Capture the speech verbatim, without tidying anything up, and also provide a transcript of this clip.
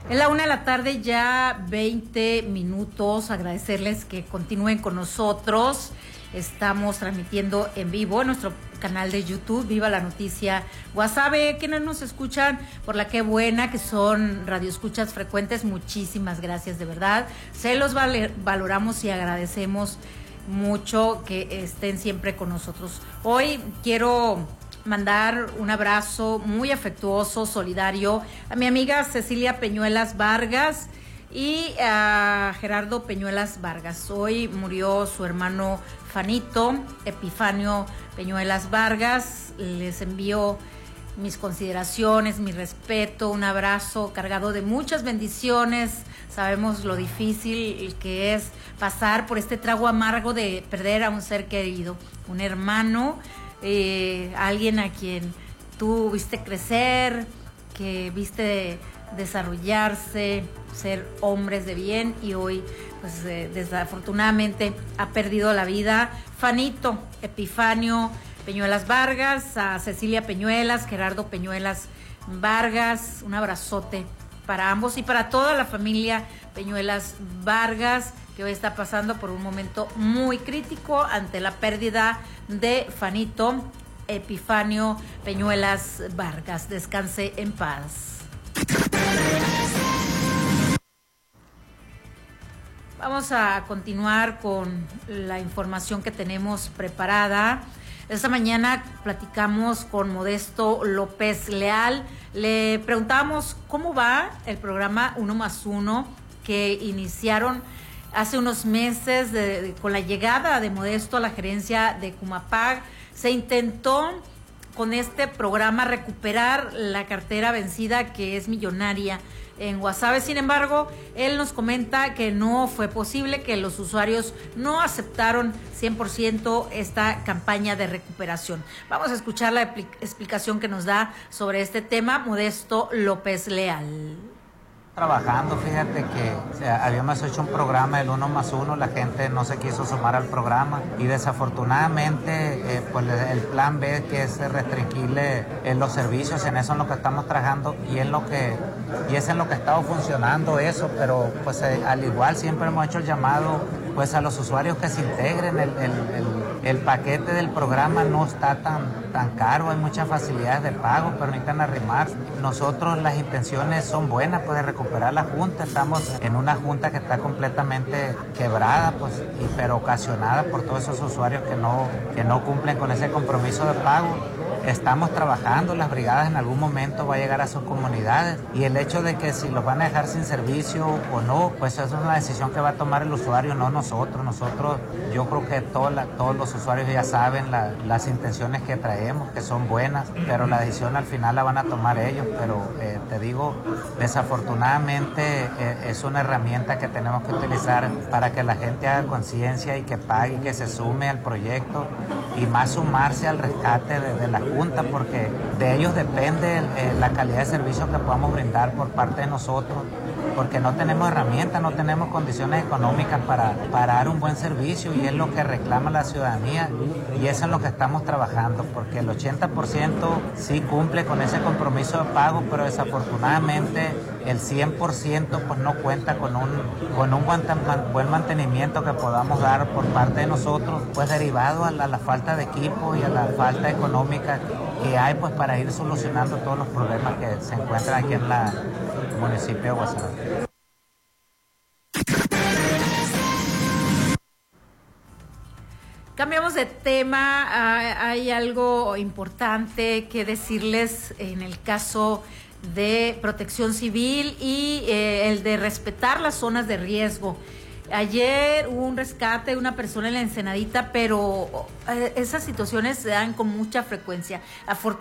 Es la una de la tarde, ya veinte minutos. Agradecerles que continúen con nosotros. Estamos transmitiendo en vivo en nuestro canal de YouTube, Viva la Noticia Guasave. Quienes nos escuchan por la Qué Buena, que son radioescuchas frecuentes, muchísimas gracias, de verdad. Se los vale, valoramos y agradecemos mucho que estén siempre con nosotros. Hoy quiero mandar un abrazo muy afectuoso, solidario, a mi amiga Cecilia Peñuelas Vargas y a Gerardo Peñuelas Vargas. Hoy murió su hermano Fanito, Epifanio Peñuelas Vargas. Les envío mis consideraciones, mi respeto, un abrazo cargado de muchas bendiciones. Sabemos lo difícil que es pasar por este trago amargo de perder a un ser querido, un hermano, eh, alguien a quien tú viste crecer, que viste desarrollarse, ser hombres de bien, y hoy pues eh, desafortunadamente ha perdido la vida. Fanito Epifanio Peñuelas Vargas, a Cecilia Peñuelas, Gerardo Peñuelas Vargas, un abrazote para ambos y para toda la familia Peñuelas Vargas, que hoy está pasando por un momento muy crítico ante la pérdida de Fanito Epifanio Peñuelas Vargas. Descanse en paz. Vamos a continuar con la información que tenemos preparada. Esta mañana platicamos con Modesto López Leal. Le preguntamos cómo va el programa Uno más Uno que iniciaron hace unos meses de, de, con la llegada de Modesto a la gerencia de Cumapag. Se intentó con este programa recuperar la cartera vencida, que es millonaria en Guasave. Sin embargo, él nos comenta que no fue posible, que los usuarios no aceptaron cien por ciento esta campaña de recuperación. Vamos a escuchar la explicación que nos da sobre este tema Modesto López Leal. Trabajando, fíjate que o sea, habíamos hecho un programa del uno más uno, la gente no se quiso sumar al programa y desafortunadamente eh, pues el plan B, que es restringirle eh, los servicios, en eso es lo que estamos trabajando y es lo que y es en lo que ha estado funcionando eso, pero pues eh, al igual siempre hemos hecho el llamado pues a los usuarios que se integren. El, el, el, el paquete del programa no está tan, tan caro, hay muchas facilidades de pago, pero necesitan arrimar. Nosotros las intenciones son buenas, pues de recuperar la junta. Estamos en una junta que está completamente quebrada, pues, y, pero ocasionada por todos esos usuarios que no, que no cumplen con ese compromiso de pago. Estamos trabajando, las brigadas en algún momento va a llegar a sus comunidades y el hecho de que si los van a dejar sin servicio o no, pues eso es una decisión que va a tomar el usuario, no nosotros. Nosotros, yo creo que todo la, todos los usuarios ya saben la, las intenciones que traemos, que son buenas, pero la decisión al final la van a tomar ellos. Pero eh, te digo, desafortunadamente eh, es una herramienta que tenemos que utilizar para que la gente haga conciencia y que pague y que se sume al proyecto y más sumarse al rescate de, de la Junta, porque de ellos depende eh, la calidad de servicio que podamos brindar por parte de nosotros, porque no tenemos herramientas, no tenemos condiciones económicas para, para dar un buen servicio y es lo que reclama la ciudadanía y eso es lo que estamos trabajando, porque el ochenta por ciento sí cumple con ese compromiso de pago, pero desafortunadamente el cien por ciento pues no cuenta con un, con un buen, buen mantenimiento que podamos dar por parte de nosotros, pues derivado a la, a la falta de equipo y a la falta económica que hay pues para ir solucionando todos los problemas que se encuentran aquí en la municipio de Guasave. Cambiamos de tema. Hay algo importante que decirles en el caso de Protección Civil y eh, el de respetar las zonas de riesgo. Ayer hubo un rescate de una persona en la Ensenadita, pero eh, esas situaciones se dan con mucha frecuencia. Afortunadamente,